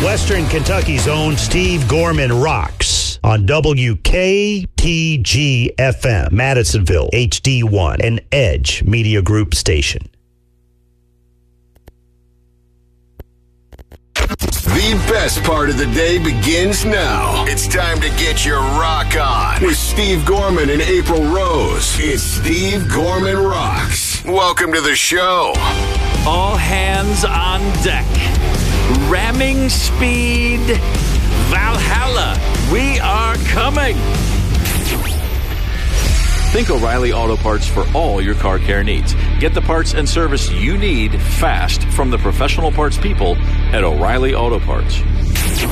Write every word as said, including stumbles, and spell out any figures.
Western Kentucky's own Steve Gorman rocks on W K T G F M, Madisonville, H D one, an Edge Media Group station. The best part of the day begins now. It's time to get your rock on with Steve Gorman and April Rose. It's Steve Gorman Rocks. Welcome to the show. All hands on deck. Ramming speed. Valhalla. We are coming. Think O'Reilly Auto Parts for all your car care needs. Get the parts and service you need fast from the professional parts people at O'Reilly Auto Parts.